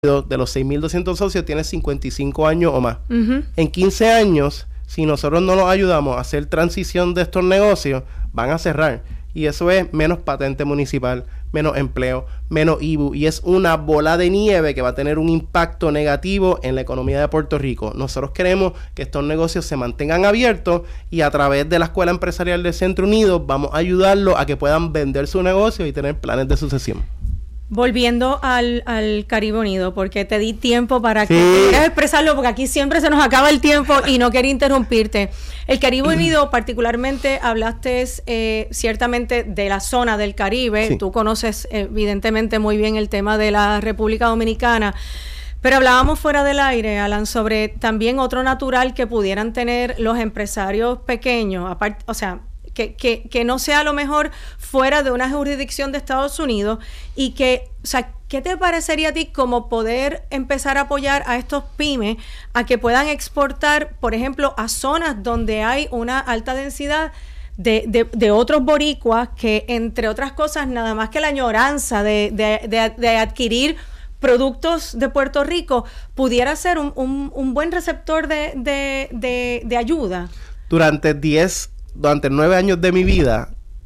de los 6.200 socios tiene 55 años o más. Uh-huh. En 15 años, si nosotros no los ayudamos a hacer transición de estos negocios, van a cerrar. Y eso es menos patente municipal, menos empleo, menos IBU. Y es una bola de nieve que va a tener un impacto negativo en la economía de Puerto Rico. Nosotros queremos que estos negocios se mantengan abiertos y a través de la Escuela Empresarial de Centro Unidos vamos a ayudarlos a que puedan vender su negocio y tener planes de sucesión. Volviendo al Caribe Unido, porque te di tiempo para que pudieras expresarlo, porque aquí siempre se nos acaba el tiempo y no quería interrumpirte. El Caribe Unido, particularmente, hablaste ciertamente de la zona del Caribe. Sí. Tú conoces evidentemente muy bien el tema de la República Dominicana. Pero hablábamos fuera del aire, Alan, sobre también otro natural que pudieran tener los empresarios pequeños, aparte, o sea, que no sea a lo mejor fuera de una jurisdicción de Estados Unidos y que, o sea, ¿qué te parecería a ti como poder empezar a apoyar a estos pymes a que puedan exportar, por ejemplo, a zonas donde hay una alta densidad de otros boricuas que, entre otras cosas, nada más que la añoranza de adquirir productos de Puerto Rico pudiera ser un buen receptor de ayuda? Durante 9 años de mi vida,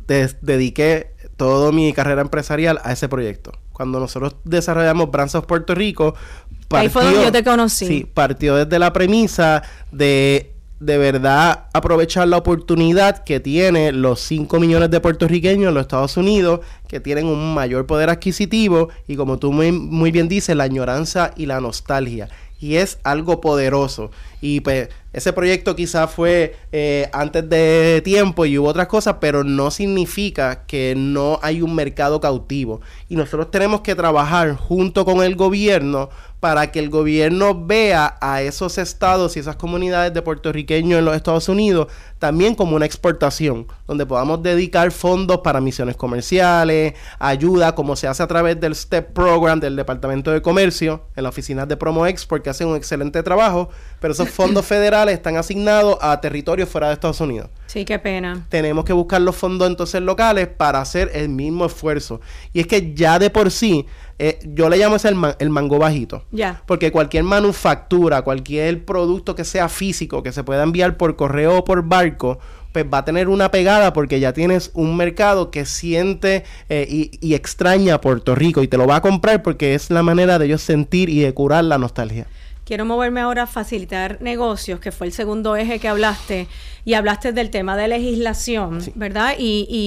dediqué toda mi carrera empresarial a ese proyecto. Cuando nosotros desarrollamos Brands of Puerto Rico, ahí fue donde yo te conocí. Sí, partió desde la premisa de verdad aprovechar la oportunidad que tienen los 5 millones de puertorriqueños en los Estados Unidos, que tienen un mayor poder adquisitivo y, como tú muy bien dices, la añoranza y la nostalgia. Y es algo poderoso. Y pues ese proyecto quizás fue antes de tiempo y hubo otras cosas, pero no significa que no hay un mercado cautivo. Y nosotros tenemos que trabajar junto con el gobierno para que el gobierno vea a esos estados y esas comunidades de puertorriqueños en los Estados Unidos también como una exportación, donde podamos dedicar fondos para misiones comerciales, ayuda, como se hace a través del STEP Program del Departamento de Comercio, en la oficina de Promo Export, que hacen un excelente trabajo, pero esos fondos federales están asignados a territorios fuera de Estados Unidos. Sí, qué pena. Tenemos que buscar los fondos entonces locales para hacer el mismo esfuerzo. Y es que ya de por sí, yo le llamo ese el mango bajito. Ya. Porque cualquier manufactura, cualquier producto que sea físico, que se pueda enviar por correo o por barco, pues va a tener una pegada porque ya tienes un mercado que siente y extraña a Puerto Rico y te lo va a comprar porque es la manera de ellos sentir y de curar la nostalgia. Quiero moverme ahora a facilitar negocios, que fue el segundo eje que hablaste, y hablaste del tema de legislación, sí, ¿verdad?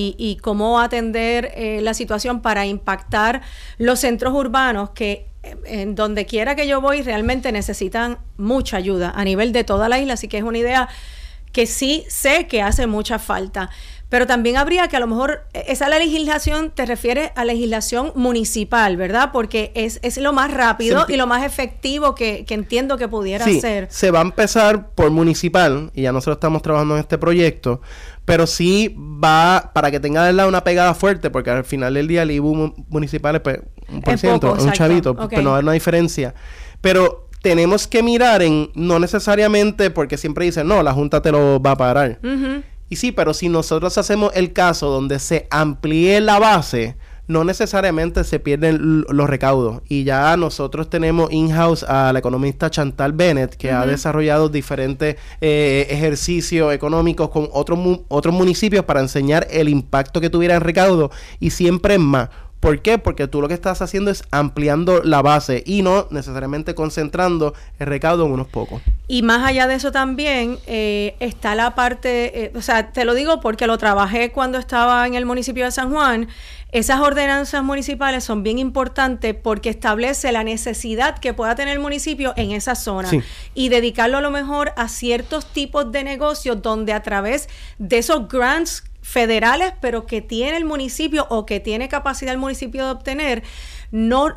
Y cómo atender la situación para impactar los centros urbanos que en donde quiera que yo voy realmente necesitan mucha ayuda a nivel de toda la isla, así que es una idea que sí sé que hace mucha falta. Pero también habría que a lo mejor, esa legislación te refiere a legislación municipal, ¿verdad? Porque es lo más rápido y lo más efectivo que entiendo que pudiera ser. Se va a empezar por municipal, y ya nosotros estamos trabajando en este proyecto, pero sí va, para que tenga una pegada fuerte, porque al final del día el IBU municipal es pues, 1%, un chavito, okay, pero no hay una diferencia. Pero tenemos que mirar no necesariamente, porque siempre dicen, no, la Junta te lo va a parar. Uh-huh. Y sí, pero si nosotros hacemos el caso donde se amplíe la base, no necesariamente se pierden los recaudos. Y ya nosotros tenemos in-house a la economista Chantal Bennett, que ha desarrollado diferentes ejercicios económicos con otros municipios para enseñar el impacto que tuviera en recaudo, y siempre es más. ¿Por qué? Porque tú lo que estás haciendo es ampliando la base y no necesariamente concentrando el recaudo en unos pocos. Y más allá de eso también está la parte, o sea, te lo digo porque lo trabajé cuando estaba en el municipio de San Juan. Esas ordenanzas municipales son bien importantes porque establece la necesidad que pueda tener el municipio en esa zona, sí, y dedicarlo a lo mejor a ciertos tipos de negocios donde a través de esos grants federales, pero que tiene el municipio o que tiene capacidad el municipio de obtener, no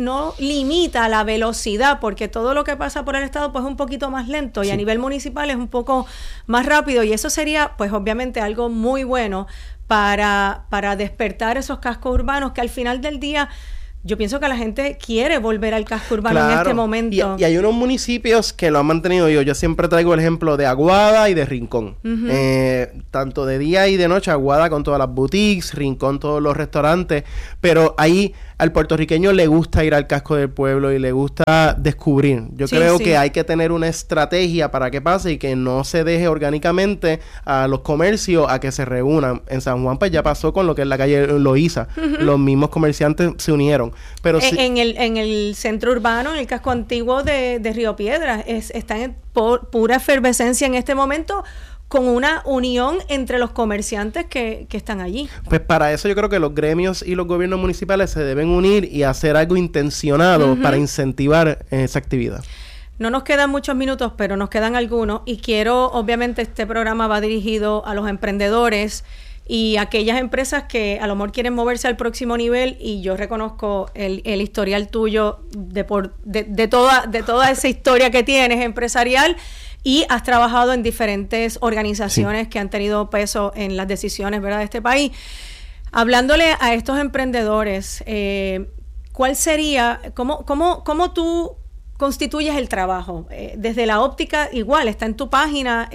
limita la velocidad, porque todo lo que pasa por el estado pues es un poquito más lento, sí, y a nivel municipal es un poco más rápido, y eso sería pues obviamente algo muy bueno para despertar esos cascos urbanos que al final del día yo pienso que la gente quiere volver al casco urbano, claro, en este momento. Y hay unos municipios que lo han mantenido. Yo siempre traigo el ejemplo de Aguada y de Rincón. Uh-huh. Tanto de día y de noche, Aguada con todas las boutiques, Rincón todos los restaurantes. Pero ahí al puertorriqueño le gusta ir al casco del pueblo y le gusta descubrir. Yo creo que hay que tener una estrategia para que pase y que no se deje orgánicamente a los comercios a que se reúnan. En San Juan pues ya pasó con lo que es la calle Loíza. Los mismos comerciantes se unieron. Pero en el centro urbano, en el casco antiguo de Río Piedras, están en pura efervescencia en este momento, con una unión entre los comerciantes que están allí. Pues para eso yo creo que los gremios y los gobiernos municipales se deben unir y hacer algo intencionado para incentivar esa actividad. No nos quedan muchos minutos, pero nos quedan algunos, y obviamente este programa va dirigido a los emprendedores y aquellas empresas que a lo mejor quieren moverse al próximo nivel, y yo reconozco el historial tuyo de toda esa historia que tienes empresarial, y has trabajado en diferentes organizaciones que han tenido peso en las decisiones, ¿verdad?, de este país. Hablándole a estos emprendedores, ¿cuál sería, cómo tú constituyes el trabajo? Desde la óptica, igual, está en tu página,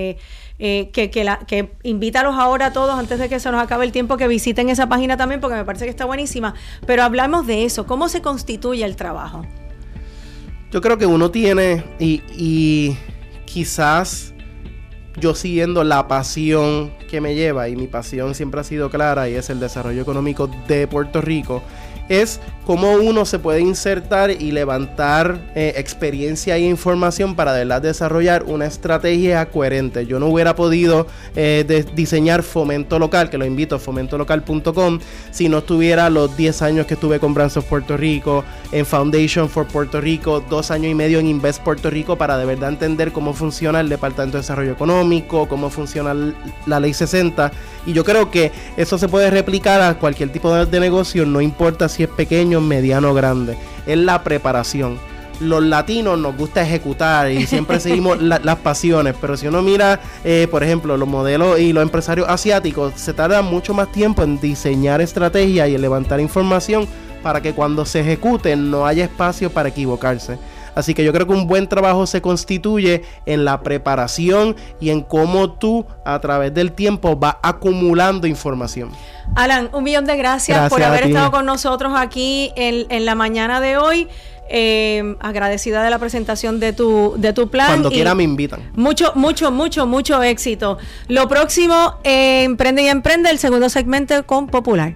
que invítalos ahora a todos, antes de que se nos acabe el tiempo, que visiten esa página también, porque me parece que está buenísima. Pero hablamos de eso, ¿cómo se constituye el trabajo? Yo creo que uno tiene, y quizás yo siguiendo la pasión que me lleva, y mi pasión siempre ha sido clara, y es el desarrollo económico de Puerto Rico, es cómo uno se puede insertar y levantar experiencia e información para de verdad desarrollar una estrategia coherente. Yo no hubiera podido diseñar Fomento Local, que lo invito a fomentolocal.com, si no estuviera los 10 años que estuve con Brands of Puerto Rico, en Foundation for Puerto Rico, 2 años y medio en Invest Puerto Rico, para de verdad entender cómo funciona el Departamento de Desarrollo Económico, cómo funciona la Ley 60, y yo creo que eso se puede replicar a cualquier tipo de negocio, no importa si es pequeño, mediano o grande. Es la preparación. Los latinos nos gusta ejecutar y siempre seguimos las pasiones, pero si uno mira, por ejemplo, los modelos y los empresarios asiáticos, se tarda mucho más tiempo en diseñar estrategias y en levantar información para que cuando se ejecute no haya espacio para equivocarse. Así que yo creo que un buen trabajo se constituye en la preparación y en cómo tú a través del tiempo vas acumulando información. Alan, 1,000,000 de gracias por haber estado con nosotros aquí en la mañana de hoy. Agradecida de la presentación de tu plan. Cuando quiera me invitan. Mucho éxito. Lo próximo, Emprende y Emprende, el segundo segmento con Popular.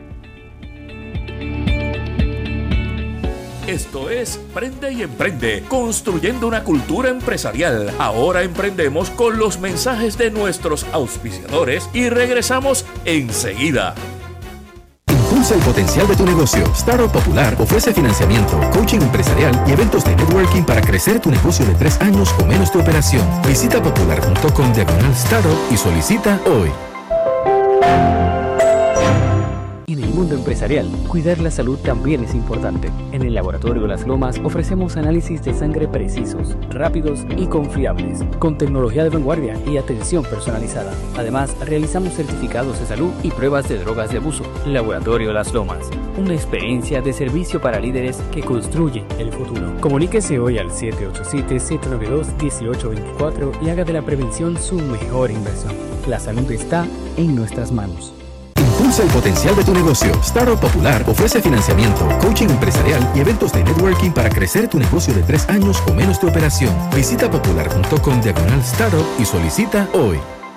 Esto es Prende y Emprende, construyendo una cultura empresarial. Ahora emprendemos con los mensajes de nuestros auspiciadores y regresamos enseguida. Impulsa el potencial de tu negocio. Startup Popular ofrece financiamiento, coaching empresarial y eventos de networking para crecer tu negocio de 3 años o menos de operación. Visita popular.com/startup y solicita hoy. En el mundo empresarial, cuidar la salud también es importante. En el Laboratorio Las Lomas ofrecemos análisis de sangre precisos, rápidos y confiables, con tecnología de vanguardia y atención personalizada. Además, realizamos certificados de salud y pruebas de drogas de abuso. Laboratorio Las Lomas, una experiencia de servicio para líderes que construye el futuro. Comuníquese hoy al 787-792-1824 y haga de la prevención su mejor inversión. La salud está en nuestras manos. Impulsa el potencial de tu negocio. Startup Popular ofrece financiamiento, coaching empresarial y eventos de networking para crecer tu negocio de 3 años o menos de operación. Visita popular.com/startup y solicita hoy.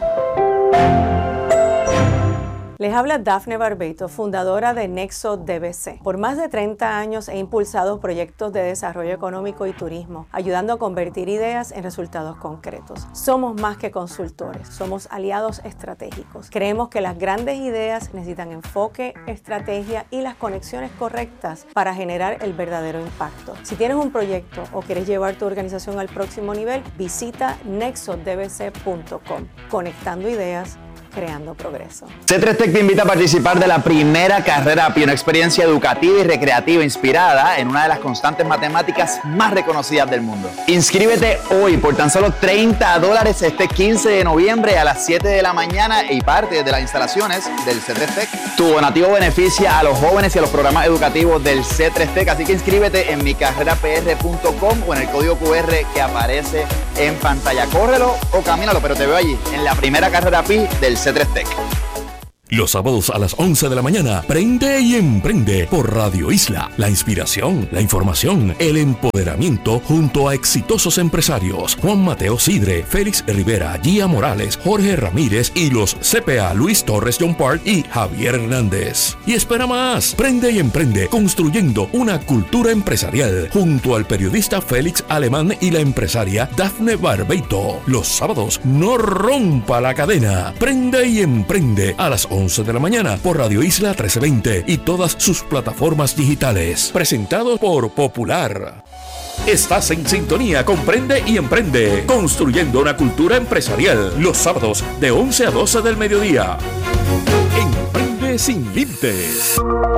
Les habla Dafne Barbeito, fundadora de Nexo DBC. Por más de 30 años he impulsado proyectos de desarrollo económico y turismo, ayudando a convertir ideas en resultados concretos. Somos más que consultores, somos aliados estratégicos. Creemos que las grandes ideas necesitan enfoque, estrategia y las conexiones correctas para generar el verdadero impacto. Si tienes un proyecto o quieres llevar tu organización al próximo nivel, visita nexodbc.com. Conectando ideas, creando progreso. C3 Tech te invita a participar de la primera carrera API, una experiencia educativa y recreativa inspirada en una de las constantes matemáticas más reconocidas del mundo. Inscríbete hoy por tan solo $30 este 15 de noviembre a las 7 de la mañana y parte de las instalaciones del C3 Tech. Tu donativo beneficia a los jóvenes y a los programas educativos del C3 Tech, así que inscríbete en micarrerapr.com o en el código QR que aparece en pantalla. Córrelo o camínalo, pero te veo allí en la primera carrera API del C3 Tech. Los sábados a las 11 de la mañana, Prende y Emprende por Radio Isla. La inspiración, la información, el empoderamiento junto a exitosos empresarios. Juan Mateo Sidre, Félix Rivera, Gia Morales, Jorge Ramírez y los CPA Luis Torres John Park y Javier Hernández. Y espera más, Prende y Emprende, construyendo una cultura empresarial junto al periodista Félix Alemán y la empresaria Dafne Barbeito. Los sábados, no rompa la cadena. Prende y Emprende a las 11 de la mañana por Radio Isla 1320 y todas sus plataformas digitales. Presentado por Popular. Estás en sintonía con Prende y Emprende, construyendo una cultura empresarial. Los sábados de 11 a 12 del mediodía. Emprende sin límites.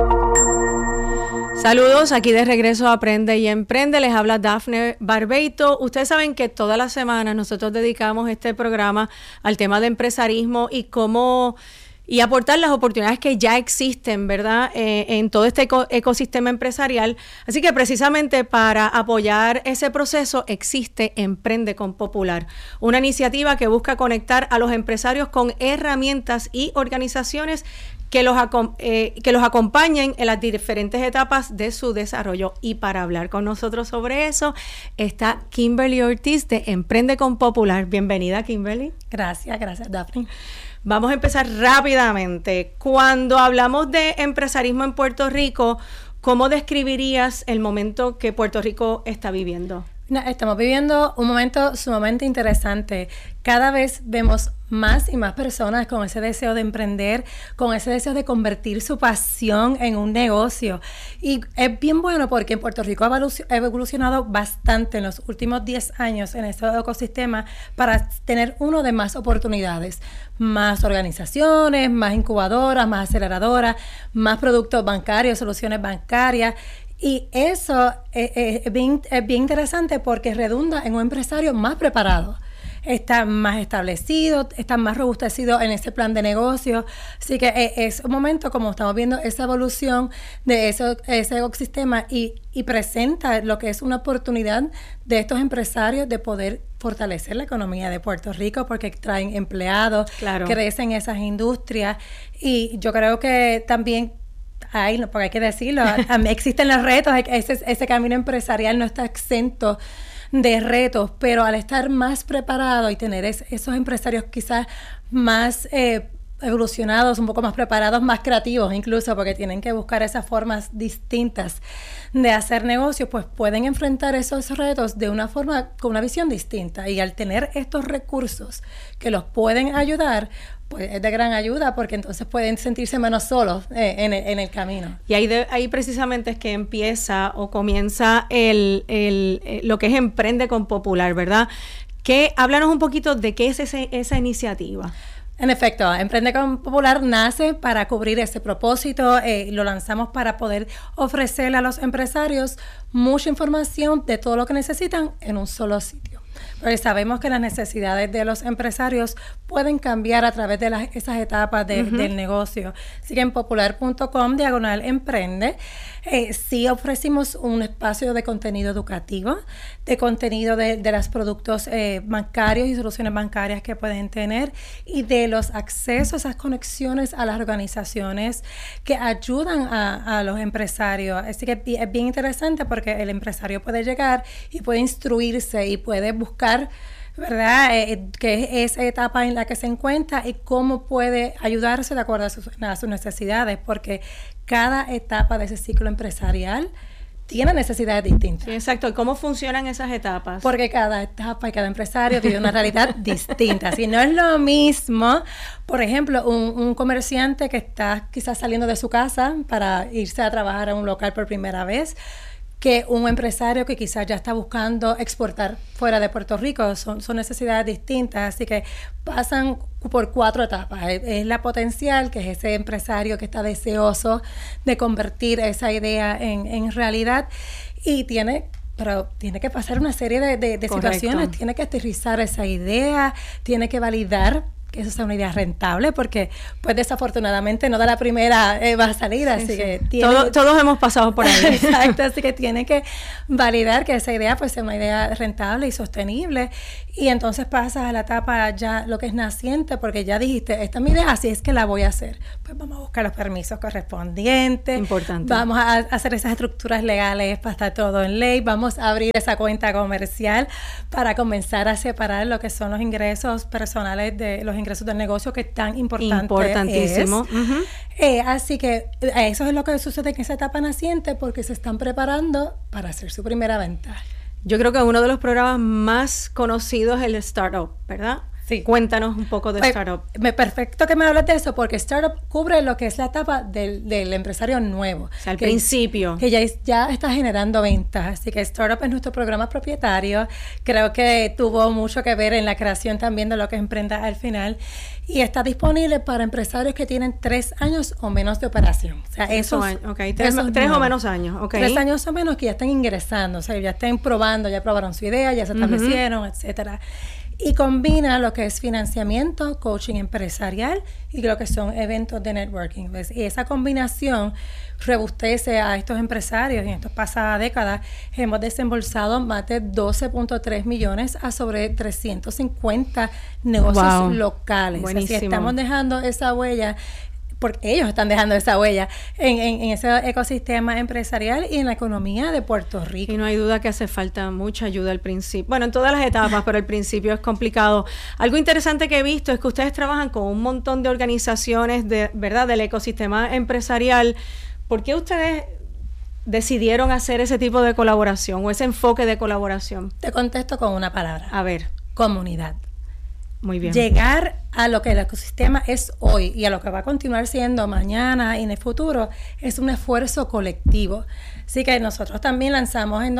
Saludos, aquí de regreso a Aprende y Emprende, les habla Dafne Barbeito. Ustedes saben que todas las semanas nosotros dedicamos este programa al tema de empresarismo y aportar las oportunidades que ya existen, ¿verdad? En todo este ecosistema empresarial. Así que precisamente para apoyar ese proceso existe Emprende con Popular, una iniciativa que busca conectar a los empresarios con herramientas y organizaciones que los acompañen en las diferentes etapas de su desarrollo. Y para hablar con nosotros sobre eso está Kimberly Ortiz de Emprende con Popular. Bienvenida, Kimberly. Gracias, Daphne. Vamos a empezar rápidamente. Cuando hablamos de empresarismo en Puerto Rico, ¿cómo describirías el momento que Puerto Rico está viviendo? Estamos viviendo un momento sumamente interesante. Cada vez vemos más y más personas con ese deseo de emprender, con ese deseo de convertir su pasión en un negocio. Y es bien bueno porque en Puerto Rico ha evolucionado bastante en los últimos 10 años en este ecosistema para tener uno de más oportunidades, más organizaciones, más incubadoras, más aceleradoras, más productos bancarios, soluciones bancarias. Y eso es bien interesante porque redunda en un empresario más preparado. Está más establecido, está más robustecido en ese plan de negocio. Así que es un momento como estamos viendo esa evolución de ese ecosistema y presenta lo que es una oportunidad de estos empresarios de poder fortalecer la economía de Puerto Rico porque traen empleados, claro, crecen esas industrias. Y yo creo que también porque hay que decirlo, existen los retos, ese camino empresarial no está exento de retos, pero al estar más preparado y tener esos empresarios quizás más evolucionados, un poco más preparados, más creativos incluso, porque tienen que buscar esas formas distintas de hacer negocios, pues pueden enfrentar esos retos de una forma, con una visión distinta. Y al tener estos recursos que los pueden ayudar, pues es de gran ayuda porque entonces pueden sentirse menos solos en el camino. Y ahí precisamente es que empieza o comienza lo que es Emprende con Popular, ¿verdad? Háblanos un poquito de qué es esa iniciativa. En efecto, Emprende con Popular nace para cubrir ese propósito. Lo lanzamos para poder ofrecerle a los empresarios mucha información de todo lo que necesitan en un solo sitio. Porque sabemos que las necesidades de los empresarios pueden cambiar a través de esas etapas del negocio. Así que en popular.com/emprende sí ofrecimos un espacio de contenido educativo, de contenido de los productos bancarios y soluciones bancarias que pueden tener y de los accesos, esas conexiones a las organizaciones que ayudan a los empresarios. Así que es bien interesante porque el empresario puede llegar y puede instruirse y puede buscar, ¿verdad?, qué es esa etapa en la que se encuentra y cómo puede ayudarse de acuerdo a sus necesidades, porque cada etapa de ese ciclo empresarial tiene necesidades distintas. Sí, exacto. ¿Y cómo funcionan esas etapas? Porque cada etapa y cada empresario tiene una realidad distinta. Si no es lo mismo, por ejemplo, un comerciante que está quizás saliendo de su casa para irse a trabajar a un local por primera vez, que un empresario que quizás ya está buscando exportar fuera de Puerto Rico. Son necesidades distintas, así que pasan por 4 etapas. Es la potencial, que es ese empresario que está deseoso de convertir esa idea en realidad y tiene que pasar una serie de situaciones, tiene que aterrizar esa idea, tiene que validar que eso sea una idea rentable, porque pues desafortunadamente no de la primera va a salir, así que todos hemos pasado por ahí. Exacto, así que tiene que validar que esa idea pues sea una idea rentable y sostenible, y entonces pasas a la etapa ya lo que es naciente, porque ya dijiste, esta es mi idea, así es que la voy a hacer. Pues vamos a buscar los permisos correspondientes. Importante. Vamos a hacer esas estructuras legales para estar todo en ley. Vamos a abrir esa cuenta comercial para comenzar a separar lo que son los ingresos personales de los ingresos del negocio, que es tan importante. Importantísimo. Así que eso es lo que sucede en esa etapa naciente, porque se están preparando para hacer su primera venta. Yo creo que uno de los programas más conocidos es el Startup, ¿verdad? Sí. Cuéntanos un poco de Startup. Perfecto que me hables de eso, porque Startup cubre lo que es la etapa del empresario nuevo. O sea, al principio. Que ya está generando ventas. Así que Startup es nuestro programa propietario. Creo que tuvo mucho que ver en la creación también de lo que es Emprenda al final. Y está disponible para empresarios que tienen 3 años o menos de operación. O sea, esos 3 o menos años. Okay. 3 años o menos que ya están ingresando. O sea, ya estén probando, ya probaron su idea, ya se establecieron, etcétera. Y combina lo que es financiamiento, coaching empresarial y lo que son eventos de networking. ¿Ves? Y esa combinación robustece a estos empresarios. Y en estas pasadas décadas hemos desembolsado más de 12.3 millones a sobre 350 negocios locales. Buenísimo. Así estamos dejando esa huella, porque ellos están dejando esa huella en ese ecosistema empresarial y en la economía de Puerto Rico. Y no hay duda que hace falta mucha ayuda al principio. Bueno, en todas las etapas, pero al principio es complicado. Algo interesante que he visto es que ustedes trabajan con un montón de organizaciones ¿verdad?, del ecosistema empresarial. ¿Por qué ustedes decidieron hacer ese tipo de colaboración o ese enfoque de colaboración? Te contesto con una palabra. A ver. Comunidad. Muy bien. Llegar a lo que el ecosistema es hoy y a lo que va a continuar siendo mañana y en el futuro es un esfuerzo colectivo. Así que nosotros también lanzamos en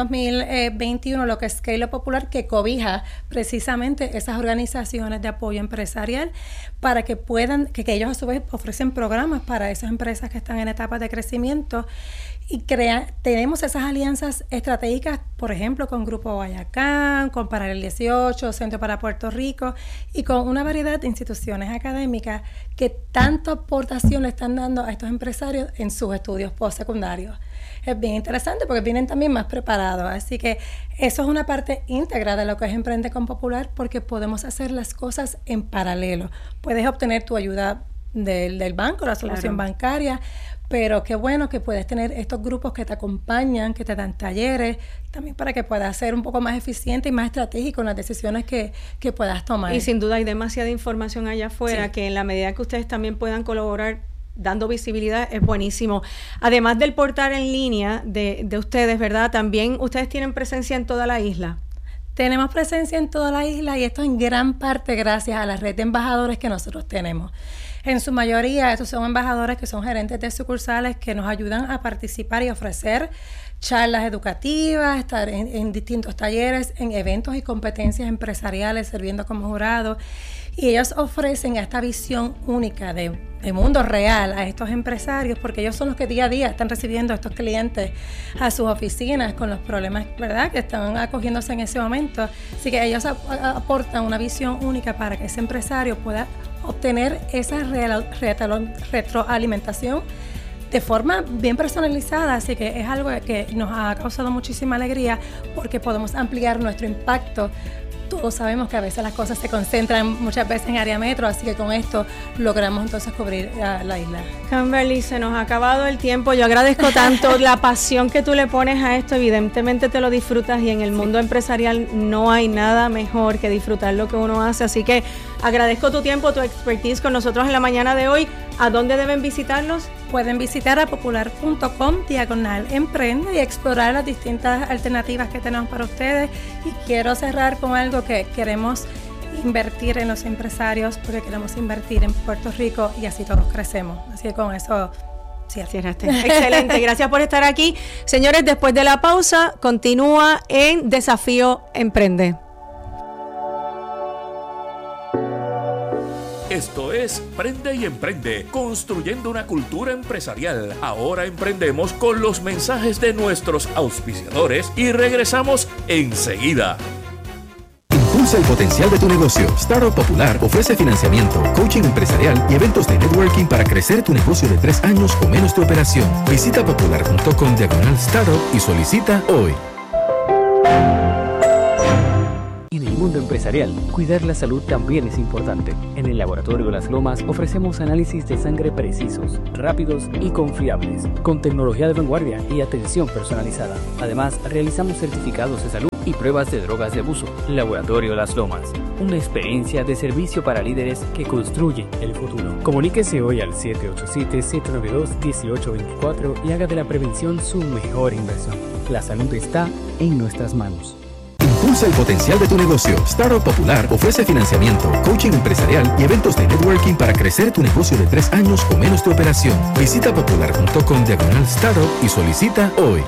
2021 lo que es Scale Popular, que cobija precisamente esas organizaciones de apoyo empresarial para que puedan, que ellos a su vez ofrecen programas para esas empresas que están en etapas de crecimiento. Y tenemos esas alianzas estratégicas, por ejemplo, con Grupo Guayacán, con Paralel 18, Centro para Puerto Rico, y con una variedad de instituciones académicas que tanta aportación le están dando a estos empresarios en sus estudios postsecundarios. Es bien interesante porque vienen también más preparados. Así que eso es una parte íntegra de lo que es Emprende con Popular, porque podemos hacer las cosas en paralelo. Puedes obtener tu ayuda del banco, la solución bancaria, pero qué bueno que puedes tener estos grupos que te acompañan, que te dan talleres, también para que puedas ser un poco más eficiente y más estratégico en las decisiones que puedas tomar. Y sin duda hay demasiada información allá afuera, que en la medida que ustedes también puedan colaborar dando visibilidad, es buenísimo. Además del portal en línea de ustedes, ¿verdad? También ustedes tienen presencia en toda la isla. Tenemos presencia en toda la isla, y esto en gran parte gracias a la red de embajadores que nosotros tenemos. En su mayoría, estos son embajadores que son gerentes de sucursales que nos ayudan a participar y ofrecer charlas educativas, estar en distintos talleres, en eventos y competencias empresariales, sirviendo como jurado. Y ellos ofrecen esta visión única de mundo real a estos empresarios, porque ellos son los que día a día están recibiendo a estos clientes a sus oficinas con los problemas, ¿verdad?, que están acogiéndose en ese momento. Así que ellos aportan una visión única para que ese empresario pueda obtener esa retroalimentación de forma bien personalizada. Así que es algo que nos ha causado muchísima alegría, porque podemos ampliar nuestro impacto. Todos sabemos que a veces las cosas se concentran muchas veces en área metro, así que con esto logramos entonces cubrir la isla. Kimberly, se nos ha acabado el tiempo. Yo agradezco tanto la pasión que tú le pones a esto. Evidentemente te lo disfrutas, y en el mundo empresarial no hay nada mejor que disfrutar lo que uno hace. Así que agradezco tu tiempo, tu expertise con nosotros en la mañana de hoy. ¿A dónde deben visitarlos? Pueden visitar a popular.com/emprende y explorar las distintas alternativas que tenemos para ustedes. Y quiero cerrar con algo que queremos invertir en los empresarios, porque queremos invertir en Puerto Rico, y así todos crecemos. Así que con eso cierraste. Excelente, gracias por estar aquí. Señores, después de la pausa, continúa en Desafío Emprende. Esto es Prende y Emprende, construyendo una cultura empresarial. Ahora emprendemos con los mensajes de nuestros auspiciadores y regresamos enseguida. Impulsa el potencial de tu negocio. Startup Popular ofrece financiamiento, coaching empresarial y eventos de networking para crecer tu negocio de 3 años o menos de operación. Visita popular.com/startup y solicita hoy. En el mundo empresarial, cuidar la salud también es importante. En el Laboratorio Las Lomas ofrecemos análisis de sangre precisos, rápidos y confiables, con tecnología de vanguardia y atención personalizada. Además, realizamos certificados de salud y pruebas de drogas de abuso. Laboratorio Las Lomas, una experiencia de servicio para líderes que construyen el futuro. Comuníquese hoy al 787-792-1824 y haga de la prevención su mejor inversión. La salud está en nuestras manos. Impulsa el potencial de tu negocio. Startup Popular ofrece financiamiento, coaching empresarial y eventos de networking para crecer tu negocio de 3 años o menos de operación. Visita popular.com/startup y solicita hoy.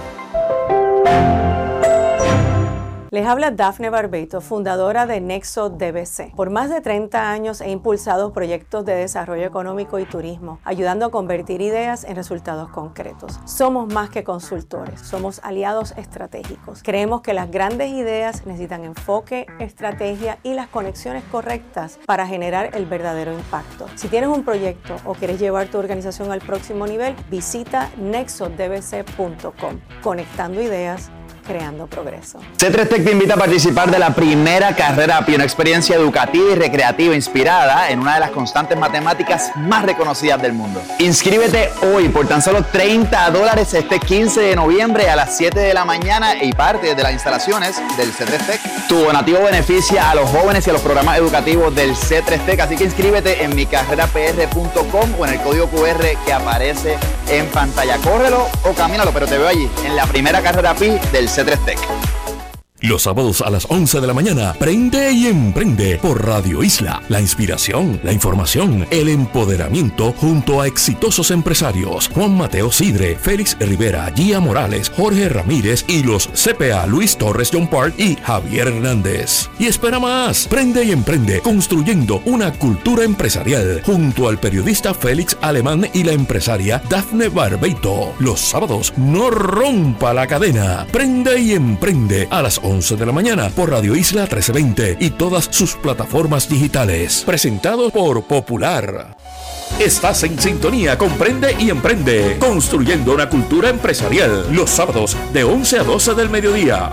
Les habla Dafne Barbeito, fundadora de Nexo DBC. Por más de 30 años he impulsado proyectos de desarrollo económico y turismo, ayudando a convertir ideas en resultados concretos. Somos más que consultores, somos aliados estratégicos. Creemos que las grandes ideas necesitan enfoque, estrategia y las conexiones correctas para generar el verdadero impacto. Si tienes un proyecto o quieres llevar tu organización al próximo nivel, visita nexodbc.com. Conectando ideas, creando progreso. C3 Tech te invita a participar de la primera carrera API, una experiencia educativa y recreativa inspirada en una de las constantes matemáticas más reconocidas del mundo. Inscríbete hoy por tan solo $30 este 15 de noviembre a las 7 de la mañana y parte de las instalaciones del C3 Tech. Tu donativo beneficia a los jóvenes y a los programas educativos del C3 Tech, así que inscríbete en micarrerapr.com o en el código QR que aparece en pantalla. Córrelo o camínalo, pero te veo allí en la primera carrera API del C3 Tech. Los sábados a las 11 de la mañana, Prende y Emprende por Radio Isla. La inspiración, la información, el empoderamiento junto a exitosos empresarios. Juan Mateo Sidre, Félix Rivera, Gia Morales, Jorge Ramírez y los CPA Luis Torres John Park y Javier Hernández. Y espera más, Prende y Emprende, construyendo una cultura empresarial junto al periodista Félix Alemán y la empresaria Dafne Barbeito. Los sábados, no rompa la cadena. Prende y Emprende a las 11 de la mañana por Radio Isla 1320 y todas sus plataformas digitales. Presentado por Popular. Estás en sintonía con Prende y Emprende, construyendo una cultura empresarial. Los sábados de 11 a 12 del mediodía.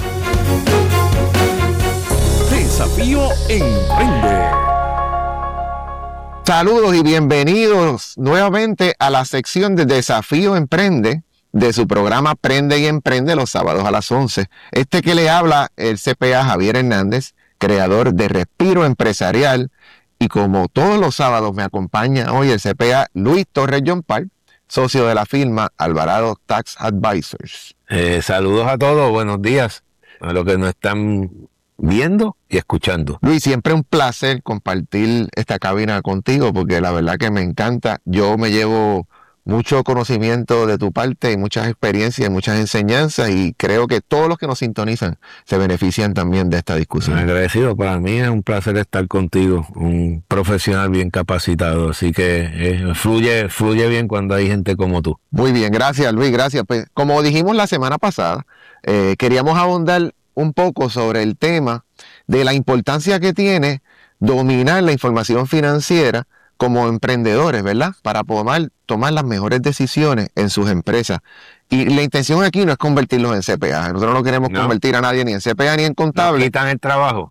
Desafío Emprende. Saludos y bienvenidos nuevamente a la sección de Desafío Emprende de su programa Prende y Emprende los sábados a las 11. Este que le habla el CPA Javier Hernández, creador de Respiro Empresarial, y como todos los sábados me acompaña hoy el CPA Luis Torres John Park, socio de la firma Alvarado Tax Advisors. Saludos a todos, buenos días a los que nos están viendo y escuchando. Luis, siempre un placer compartir esta cabina contigo porque la verdad que me encanta. Yo me llevo mucho conocimiento de tu parte y muchas experiencias, muchas enseñanzas, y creo que todos los que nos sintonizan se benefician también de esta discusión. Agradecido, para mí es un placer estar contigo, un profesional bien capacitado, así que fluye bien cuando hay gente como tú. Muy bien, gracias Luis, gracias. Pues, como dijimos la semana pasada, queríamos ahondar un poco sobre el tema de la importancia que tiene dominar la información financiera como emprendedores, ¿verdad? Para poder tomar las mejores decisiones en sus empresas. Y la intención aquí no es convertirlos en CPA. Nosotros no queremos convertir a nadie ni en CPA ni en contable. Nos quitan el trabajo.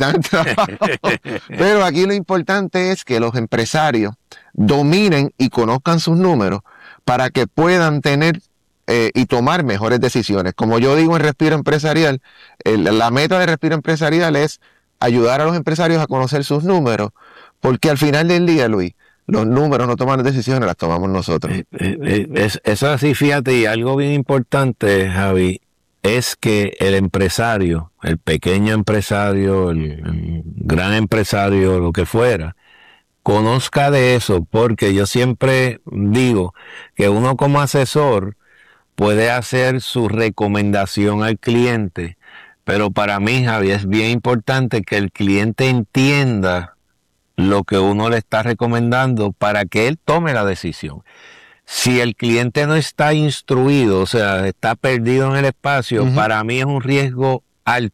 Pero aquí lo importante es que los empresarios dominen y conozcan sus números para que puedan tener y tomar mejores decisiones. Como yo digo en Respiro Empresarial, la meta de Respiro Empresarial es ayudar a los empresarios a conocer sus números, porque al final del día, Luis, los números no toman decisiones, las tomamos nosotros. Eso así, fíjate, y algo bien importante, Javi, es que el empresario, el pequeño empresario, el gran empresario, lo que fuera, conozca de eso, porque yo siempre digo que uno como asesor puede hacer su recomendación al cliente, pero para mí, Javi, es bien importante que el cliente entienda lo que uno le está recomendando para que él tome la decisión. Si el cliente no está instruido, o sea, está perdido en el espacio, para mí es un riesgo alto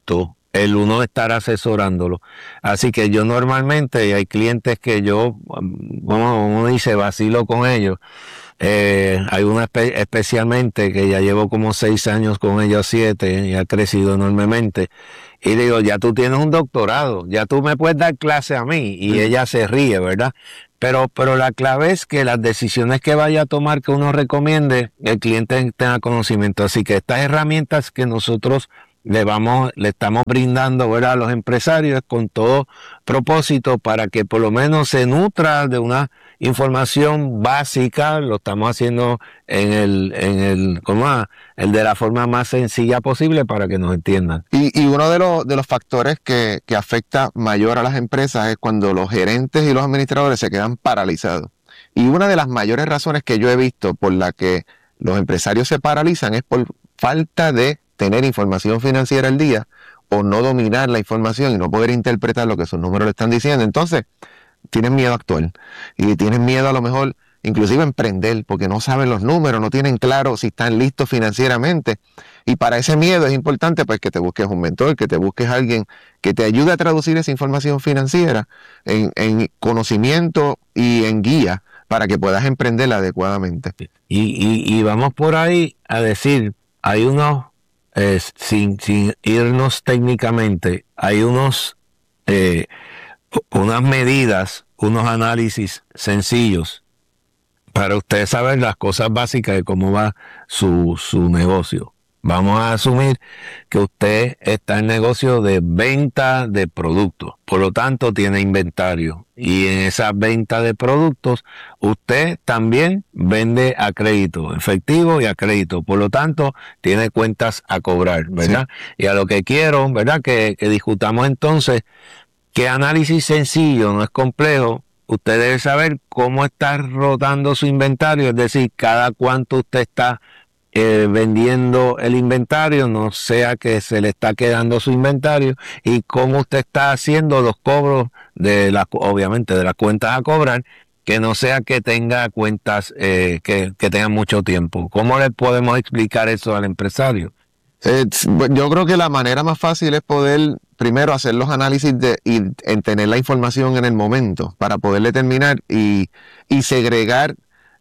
el uno estar asesorándolo. Así que yo normalmente, hay clientes que yo, como uno dice, vacilo con ellos. Hay una especialmente que ya llevo como 6 años con ella, 7, y ha crecido enormemente. Y digo, ya tú tienes un doctorado, ya tú me puedes dar clase a mí. Y ella se ríe, ¿verdad? Pero la clave es que las decisiones que vaya a tomar, que uno recomiende, el cliente tenga conocimiento. Así que estas herramientas que nosotros le estamos brindando, ¿verdad?, a los empresarios con todo propósito para que por lo menos se nutra de una información básica. Lo estamos haciendo en el de la forma más sencilla posible para que nos entiendan. Y uno de los factores que afecta mayor a las empresas es cuando los gerentes y los administradores se quedan paralizados. Y una de las mayores razones que yo he visto por la que los empresarios se paralizan es por falta de tener información financiera al día o no dominar la información y no poder interpretar lo que sus números le están diciendo. Entonces, tienen miedo a actuar y tienen miedo a lo mejor inclusive a emprender porque no saben los números, no tienen claro si están listos financieramente. Y para ese miedo es importante pues que te busques un mentor, que te busques alguien que te ayude a traducir esa información financiera en conocimiento y en guía para que puedas emprenderla adecuadamente. Y vamos por ahí a decir, hay unos sin irnos técnicamente, hay unas medidas, unos análisis sencillos para usted saber las cosas básicas de cómo va su negocio. Vamos a asumir que usted está en negocio de venta de productos, por lo tanto tiene inventario y en esa venta de productos usted también vende a crédito, efectivo y a crédito, por lo tanto tiene cuentas a cobrar, ¿verdad? Sí. Y a lo que quiero, ¿verdad?, que discutamos entonces, que análisis sencillo, no es complejo. Usted debe saber cómo está rotando su inventario, es decir, cada cuánto usted está vendiendo el inventario, no sea que se le está quedando su inventario, y cómo usted está haciendo los cobros obviamente de las cuentas a cobrar, que no sea que tenga cuentas que tengan mucho tiempo. ¿Cómo le podemos explicar eso al empresario? Yo creo que la manera más fácil es poder primero hacer los análisis y tener la información en el momento para poder determinar y segregar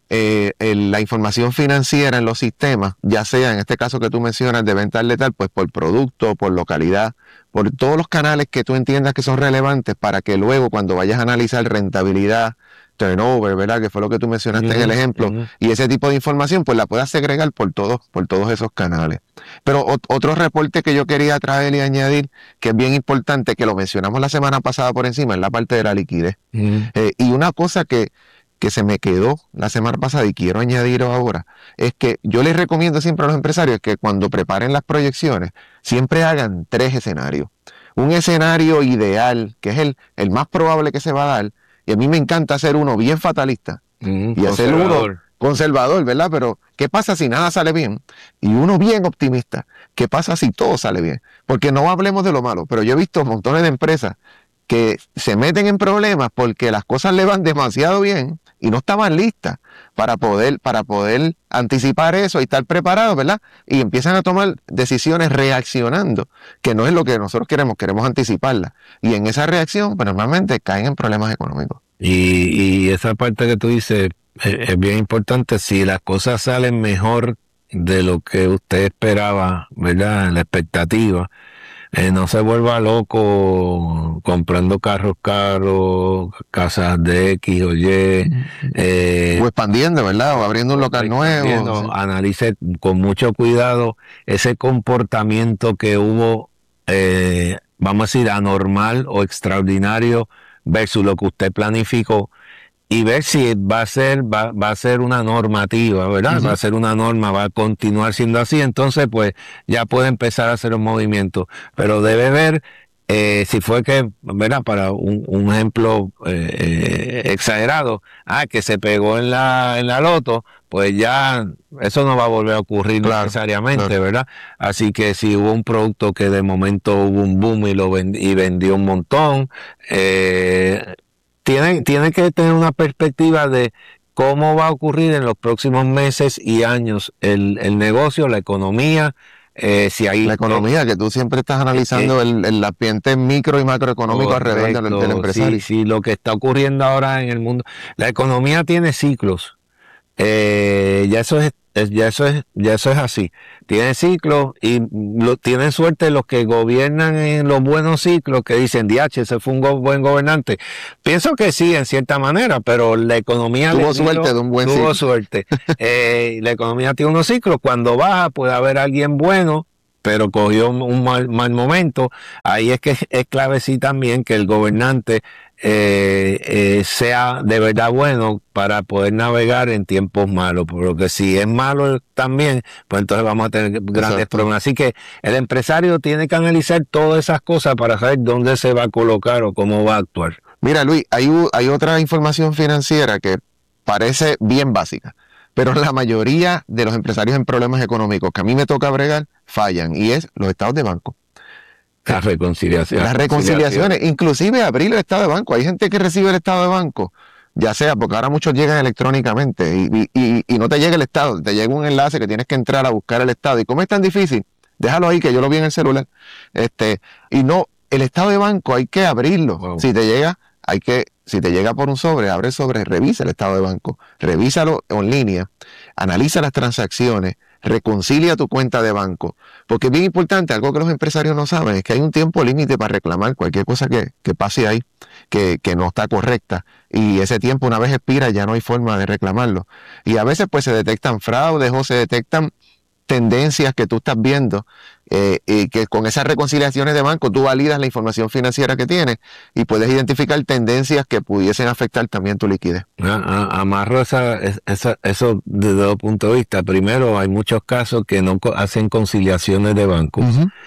la información financiera en los sistemas, ya sea en este caso que tú mencionas de venta al letal, pues por producto, por localidad, por todos los canales que tú entiendas que son relevantes para que luego cuando vayas a analizar rentabilidad, turnover, ¿verdad?, que fue lo que tú mencionaste en el ejemplo, y ese tipo de información pues la puedas segregar por todos esos canales. Pero otro reporte que yo quería traer y añadir, que es bien importante, que lo mencionamos la semana pasada por encima, es la parte de la liquidez. Y una cosa que se me quedó la semana pasada y quiero añadir ahora, es que yo les recomiendo siempre a los empresarios que cuando preparen las proyecciones, siempre hagan 3 escenarios. Un escenario ideal, que es el más probable que se va a dar, y a mí me encanta hacer uno bien fatalista, y hacer uno conservador, ¿verdad? Pero, ¿qué pasa si nada sale bien? Y uno bien optimista, ¿qué pasa si todo sale bien? Porque no hablemos de lo malo, pero yo he visto montones de empresas que se meten en problemas porque las cosas le van demasiado bien y no estaban listas para poder anticipar eso y estar preparados, ¿verdad? Y empiezan a tomar decisiones reaccionando, que no es lo que nosotros queremos anticiparla. Y en esa reacción, pues normalmente caen en problemas económicos. Y esa parte que tú dices es bien importante. Si las cosas salen mejor de lo que usted esperaba, ¿verdad?, la expectativa, no se vuelva loco comprando carros caros, casas de X o Y. O expandiendo, ¿verdad? O abriendo un local nuevo. Sí. Analice con mucho cuidado ese comportamiento que hubo, vamos a decir, anormal o extraordinario versus lo que usted planificó. Y ver si va a ser una normativa, ¿verdad? Va a ser una norma, va a continuar siendo así. Entonces, pues, ya puede empezar a hacer un movimiento. Pero debe ver si fue que, ¿verdad? Para un ejemplo exagerado, que se pegó en la loto, pues ya eso no va a volver a ocurrir necesariamente, ¿verdad? Así que si hubo un producto que de momento hubo un boom y vendió un montón, tiene que tener una perspectiva de cómo va a ocurrir en los próximos meses y años el negocio, la economía, si hay... La economía, que tú siempre estás analizando el ambiente micro y macroeconómico alrededor del empresario. Sí, lo que está ocurriendo ahora en el mundo. La economía tiene ciclos. Ya eso es así. Tiene ciclos y tienen suerte los que gobiernan en los buenos ciclos, que dicen, DH, ese fue un buen gobernante. Pienso que sí, en cierta manera, pero la economía tuvo suerte de un buen ciclo. Tuvo suerte. La economía tiene unos ciclos. Cuando baja puede haber alguien bueno, pero cogió un mal momento. Ahí es que es clave sí también que el gobernante sea de verdad bueno para poder navegar en tiempos malos, porque si es malo también, pues entonces vamos a tener grandes problemas. Así que el empresario tiene que analizar todas esas cosas para saber dónde se va a colocar o cómo va a actuar. Mira, Luis, hay otra información financiera que parece bien básica, pero la mayoría de los empresarios en problemas económicos que a mí me toca bregar fallan, y es los estados de banco. Las reconciliaciones. Las reconciliaciones, inclusive abrir el estado de banco. Hay gente que recibe el estado de banco, ya sea porque ahora muchos llegan electrónicamente y no te llega el estado, te llega un enlace que tienes que entrar a buscar el estado. ¿Y cómo es tan difícil? Déjalo ahí, que yo lo vi en el celular. Y no, el estado de banco hay que abrirlo. Wow. Si te llega por un sobre, abre el sobre, revisa el estado de banco, revísalo en línea, analiza las transacciones, reconcilia tu cuenta de banco, porque es bien importante, algo que los empresarios no saben, es que hay un tiempo límite para reclamar cualquier cosa que pase ahí, que no está correcta, y ese tiempo una vez expira ya no hay forma de reclamarlo, y a veces pues se detectan fraudes o se detectan tendencias que tú estás viendo, y que con esas reconciliaciones de banco tú validas la información financiera que tienes y puedes identificar tendencias que pudiesen afectar también tu liquidez. Amarro eso desde dos puntos de vista. Primero, hay muchos casos que no hacen conciliaciones de banco,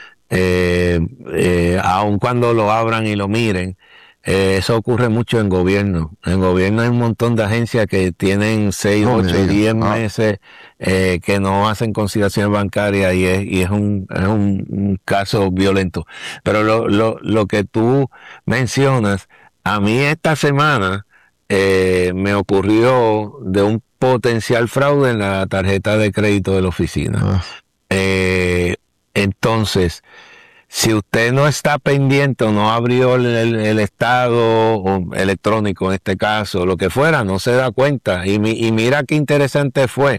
aun cuando lo abran y lo miren. Eso ocurre mucho en gobierno. En gobierno hay un montón de agencias que tienen 6, 8, 10 meses que no hacen conciliaciones bancarias y es un caso violento. Pero lo que tú mencionas, a mí esta semana me ocurrió de un potencial fraude en la tarjeta de crédito de la oficina. Entonces, si usted no está pendiente o no abrió el estado o electrónico en este caso, lo que fuera, no se da cuenta. Y mira qué interesante fue.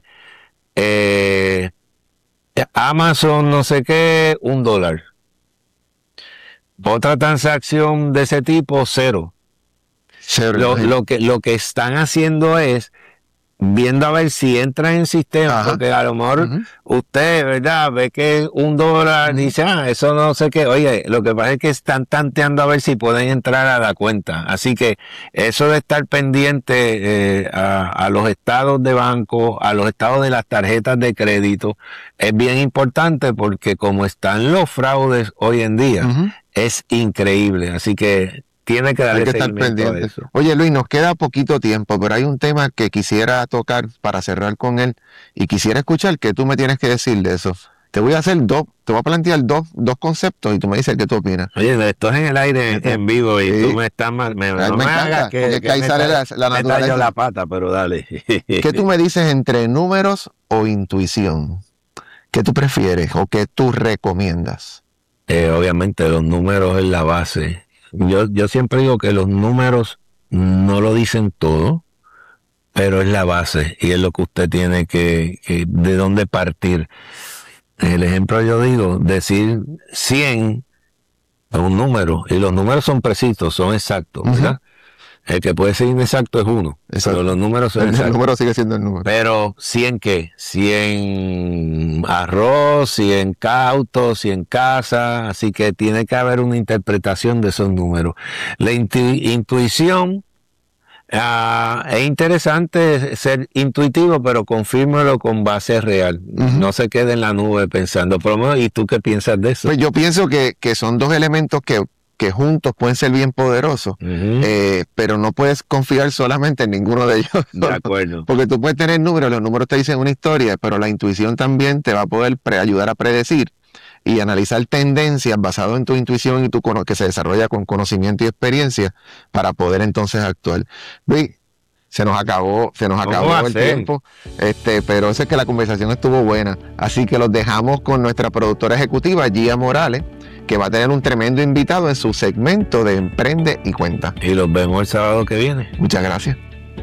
Amazon no sé qué, $1. Otra transacción de ese tipo, $0. Lo que están haciendo es viendo a ver si entra en el sistema, porque a lo mejor usted, ¿verdad?, ve que $1, dice, eso no sé qué. Oye, lo que pasa es que están tanteando a ver si pueden entrar a la cuenta. Así que eso de estar pendiente a los estados de banco, a los estados de las tarjetas de crédito, es bien importante, porque como están los fraudes hoy en día, es increíble. Así que tiene que darle seguimiento a eso. Oye, Luis, nos queda poquito tiempo, pero hay un tema que quisiera tocar para cerrar con él, y quisiera escuchar qué tú me tienes que decir de eso. Te voy a plantear dos conceptos y tú me dices qué tú opinas. Oye, esto es en el aire en vivo y tú me estás mal. Me encanta, porque ahí sale la naturaleza. Me la pata, pero dale. ¿Qué tú me dices entre números o intuición? ¿Qué tú prefieres o qué tú recomiendas? Obviamente los números es la base. Yo siempre digo que los números no lo dicen todo, pero es la base y es lo que usted tiene que de dónde partir. El ejemplo, yo digo, decir 100 es un número, y los números son precisos, son exactos, ¿verdad? El que puede ser inexacto es 1, pero los números son exactos. El número sigue siendo el número. Pero 100 ¿qué? 100 arroz, 100 cautos, 100 casa, así que tiene que haber una interpretación de esos números. La intuición, es interesante ser intuitivo, pero confírmelo con base real. No se quede en la nube pensando. ¿Y tú qué piensas de eso? Pues yo pienso que son dos elementos que juntos pueden ser bien poderosos, pero no puedes confiar solamente en ninguno de ellos. De acuerdo. Porque tú puedes tener números, los números te dicen una historia, pero la intuición también te va a poder ayudar a predecir y analizar tendencias basado en tu intuición y que se desarrolla con conocimiento y experiencia para poder entonces actuar. Luis, se nos acabó el tiempo, pero eso es que la conversación estuvo buena. Así que los dejamos con nuestra productora ejecutiva, Gia Morales, que va a tener un tremendo invitado en su segmento de Emprende y Cuenta. Y los vemos el sábado que viene. Muchas gracias.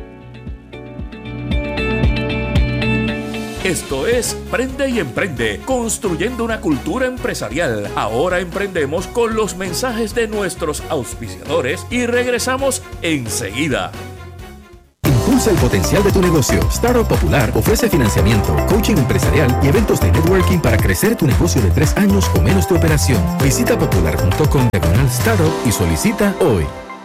Esto es Prende y Emprende, construyendo una cultura empresarial. Ahora emprendemos con los mensajes de nuestros auspiciadores y regresamos enseguida. Impulsa el potencial de tu negocio. Startup Popular ofrece financiamiento, coaching empresarial y eventos de networking para crecer tu negocio de 3 años o menos de operación. Visita popular.com/startup y solicita hoy.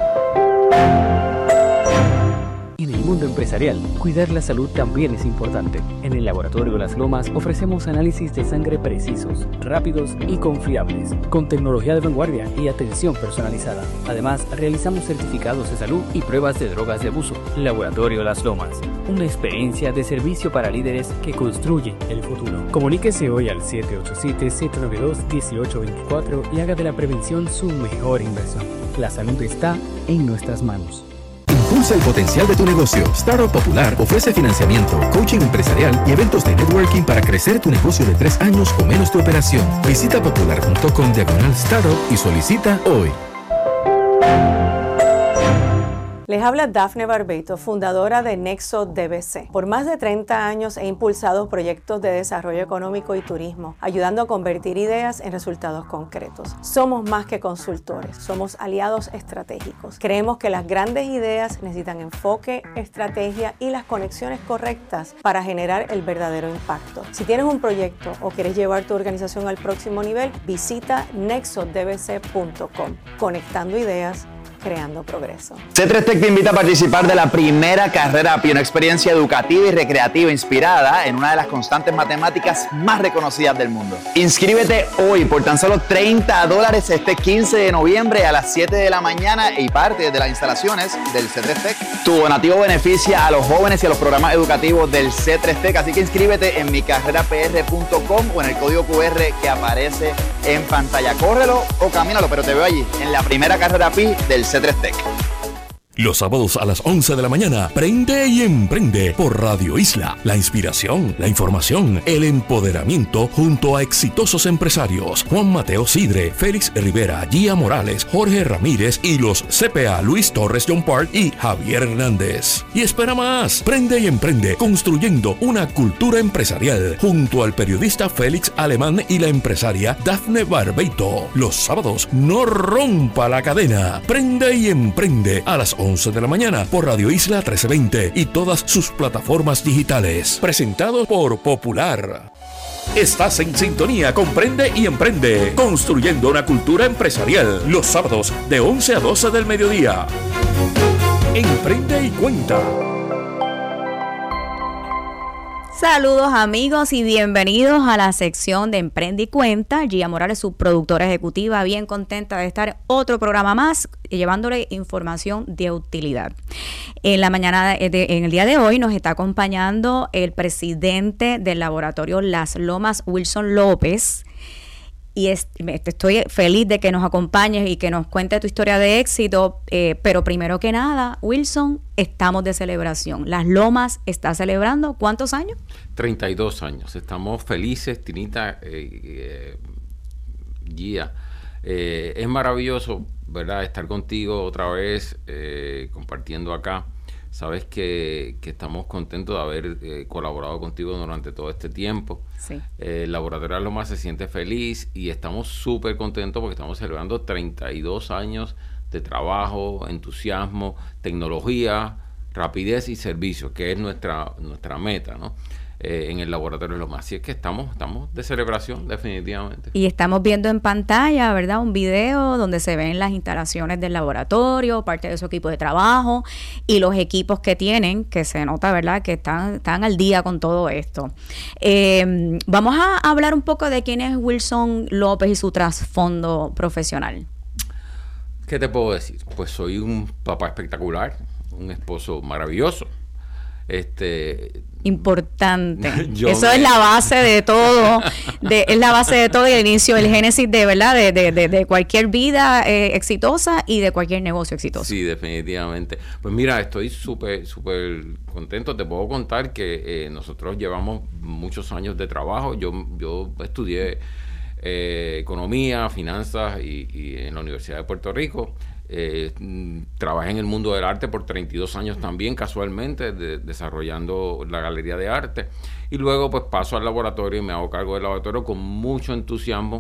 En el mundo empresarial, cuidar la salud también es importante. En el Laboratorio Las Lomas ofrecemos análisis de sangre precisos, rápidos y confiables, con tecnología de vanguardia y atención personalizada. Además, realizamos certificados de salud y pruebas de drogas de abuso. Laboratorio Las Lomas, una experiencia de servicio para líderes que construyen el futuro. Comuníquese hoy al 787-792-1824 y haga de la prevención su mejor inversión. La salud está en nuestras manos. Impulsa el potencial de tu negocio. Startup Popular ofrece financiamiento, coaching empresarial y eventos de networking para crecer tu negocio de 3 años o menos de operación. Visita popular.com/startup y solicita hoy. Les habla Dafne Barbeito, fundadora de Nexo DBC. Por más de 30 años he impulsado proyectos de desarrollo económico y turismo, ayudando a convertir ideas en resultados concretos. Somos más que consultores, somos aliados estratégicos. Creemos que las grandes ideas necesitan enfoque, estrategia y las conexiones correctas para generar el verdadero impacto. Si tienes un proyecto o quieres llevar tu organización al próximo nivel, visita nexodbc.com. Conectando ideas, creando progreso. C3 Tech te invita a participar de la primera carrera API, una experiencia educativa y recreativa inspirada en una de las constantes matemáticas más reconocidas del mundo. Inscríbete hoy por tan solo $30 este 15 de noviembre a las 7 de la mañana y parte de las instalaciones del C3 Tech. Tu donativo beneficia a los jóvenes y a los programas educativos del C3 Tech, así que inscríbete en micarrerapr.com o en el código QR que aparece en pantalla. Córrelo o camínalo, pero te veo allí en la primera carrera API del C3 Tech. Los sábados a las 11 de la mañana, Prende y Emprende por Radio Isla. La inspiración, la información, el empoderamiento junto a exitosos empresarios. Juan Mateo Sidre, Félix Rivera, Gia Morales, Jorge Ramírez y los CPA Luis Torres John Park y Javier Hernández. Y espera más, Prende y Emprende, construyendo una cultura empresarial junto al periodista Félix Alemán y la empresaria Dafne Barbeito. Los sábados, no rompa la cadena. Prende y Emprende a las 11 de la mañana por Radio Isla 1320 y todas sus plataformas digitales. Presentado por Popular. Estás en sintonía con Prende y Emprende, construyendo una cultura empresarial. Los sábados de 11 a 12 del mediodía. Emprende y Cuenta. Saludos amigos y bienvenidos a la sección de Emprende y Cuenta. Gia Morales, su productora ejecutiva, bien contenta de estar otro programa más llevándole información de utilidad. En la mañana, en el día de hoy nos está acompañando el presidente del laboratorio Las Lomas, Wilson López. Y estoy feliz de que nos acompañes y que nos cuente tu historia de éxito. Pero primero que nada, Wilson, estamos de celebración. Las Lomas está celebrando, ¿cuántos años? 32 años. Estamos felices, Tinita, Gia. Es maravilloso, ¿verdad?, estar contigo otra vez, compartiendo acá. Sabes que estamos contentos de haber colaborado contigo durante todo este tiempo. Sí. El Laboratorio de Lomas se siente feliz y estamos súper contentos porque estamos celebrando 32 años de trabajo, entusiasmo, tecnología, rapidez y servicio, que es nuestra meta, ¿no? En el Laboratorio de Lomas. Así es que estamos de celebración, definitivamente. Y estamos viendo en pantalla, ¿verdad?, un video donde se ven las instalaciones del laboratorio, parte de su equipo de trabajo y los equipos que tienen, que se nota, ¿verdad?, que están al día con todo esto. Vamos a hablar un poco de quién es Wilson López y su trasfondo profesional. ¿Qué te puedo decir? Pues soy un papá espectacular, un esposo maravilloso. Importante. Eso es la base de todo, es la base de todo, el inicio, el génesis de verdad de cualquier vida exitosa y de cualquier negocio exitoso. Sí, definitivamente. Pues mira, estoy súper contento. Te puedo contar que nosotros llevamos muchos años de trabajo. Yo estudié economía, finanzas y en la Universidad de Puerto Rico. Trabajé en el mundo del arte por 32 años también, casualmente, desarrollando la galería de arte, y luego pues paso al laboratorio y me hago cargo del laboratorio con mucho entusiasmo,